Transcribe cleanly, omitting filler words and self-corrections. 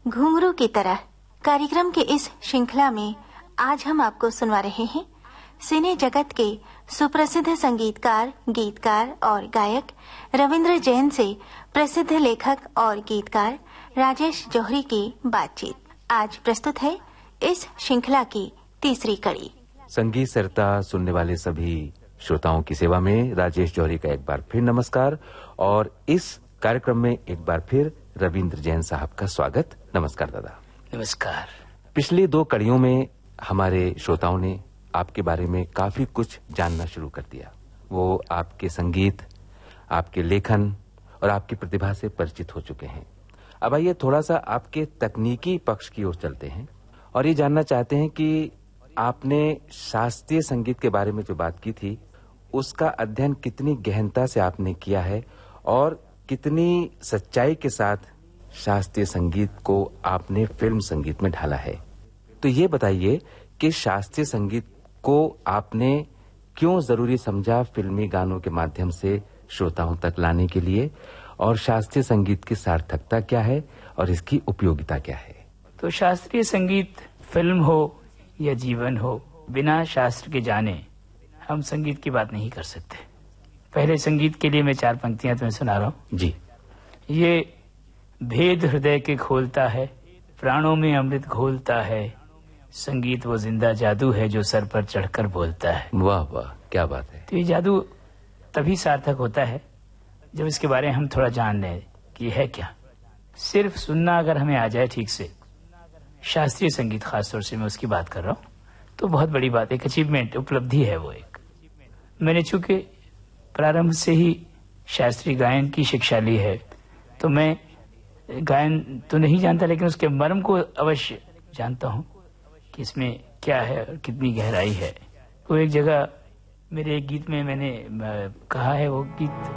घुंघरू की तरह कार्यक्रम के इस श्रृंखला में आज हम आपको सुनवा रहे हैं सिने जगत के सुप्रसिद्ध संगीतकार, गीतकार और गायक रविंद्र जैन से प्रसिद्ध लेखक और गीतकार राजेश जौहरी की बातचीत। आज प्रस्तुत है इस श्रृंखला की तीसरी कड़ी। संगीत सरिता सुनने वाले सभी श्रोताओं की सेवा में राजेश जौहरी का एक बार फिर नमस्कार और इस कार्यक्रम में एक बार फिर रविंद्र जैन साहब का स्वागत। नमस्कार दादा। नमस्कार। पिछली 2 कड़ियों में हमारे श्रोताओं ने आपके बारे में काफी कुछ जानना शुरू कर दिया। वो आपके संगीत, आपके लेखन और आपकी प्रतिभा से परिचित हो चुके हैं। अब आइए थोड़ा सा आपके तकनीकी पक्ष की ओर चलते हैं और ये जानना चाहते हैं कि आपने शास्त्रीय संगीत के बारे में जो बात की थी उसका अध्ययन कितनी गहनता से आपने किया है और कितनी सच्चाई के साथ शास्त्रीय संगीत को आपने फिल्म संगीत में ढाला है। तो ये बताइए कि शास्त्रीय संगीत को आपने क्यों जरूरी समझा फिल्मी गानों के माध्यम से श्रोताओं तक लाने के लिए, और शास्त्रीय संगीत की सार्थकता क्या है और इसकी उपयोगिता क्या है? तो शास्त्रीय संगीत फिल्म हो या जीवन हो, बिना शास्त्र के जाने हम संगीत की बात नहीं कर सकते। पहले संगीत के लिए मैं 4 पंक्तियां तुम्हें सुना रहा हूँ जी। ये भेद हृदय के खोलता है, प्राणों में अमृत घोलता है, संगीत वो जिंदा जादू है जो सर पर चढ़कर बोलता है। वाह वाह, क्या बात है। तो ये जादू तभी सार्थक होता है जब इसके बारे में हम थोड़ा जान लें कि है क्या। सिर्फ सुनना अगर हमें आ जाए ठीक से, शास्त्रीय संगीत खासतौर से मैं उसकी बात कर रहा हूँ, तो बहुत बड़ी बात, एक अचीवमेंट, उपलब्धि है वो एक। मैंने चूंकि प्रारंभ से ही शास्त्रीय गायन की शिक्षा ली है, तो मैं गायन तो नहीं जानता लेकिन उसके मर्म को अवश्य जानता हूँ कि इसमें क्या है और कितनी गहराई है। तो एक जगह मेरे एक गीत में मैंने कहा है, वो गीत